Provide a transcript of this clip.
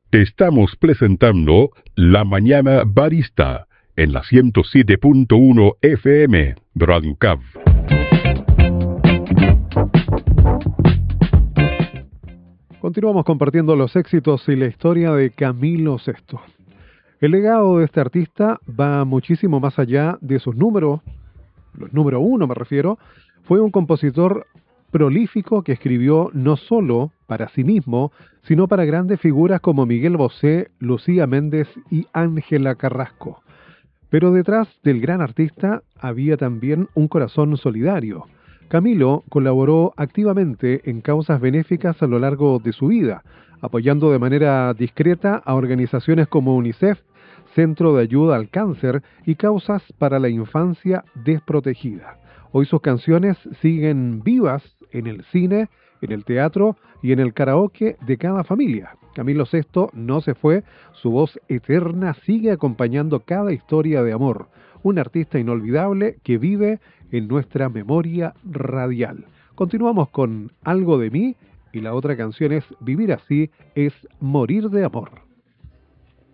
Te estamos presentando La Mañana Barista en la 107.1 FM Radio Cab. Continuamos compartiendo los éxitos y la historia de Camilo Sesto. El legado de este artista va muchísimo más allá de sus números, los número uno me refiero. Fue un compositor prolífico que escribió no solo para sí mismo, sino para grandes figuras como Miguel Bosé, Lucía Méndez y Ángela Carrasco. Pero detrás del gran artista había también un corazón solidario. Camilo colaboró activamente en causas benéficas a lo largo de su vida, apoyando de manera discreta a organizaciones como UNICEF, Centro de Ayuda al Cáncer y causas para la infancia desprotegida. Hoy sus canciones siguen vivas en el cine, en el teatro y en el karaoke de cada familia. Camilo Sesto no se fue, su voz eterna sigue acompañando cada historia de amor. Un artista inolvidable que vive en nuestra memoria radial. Continuamos con Algo de mí y la otra canción es Vivir así es morir de amor.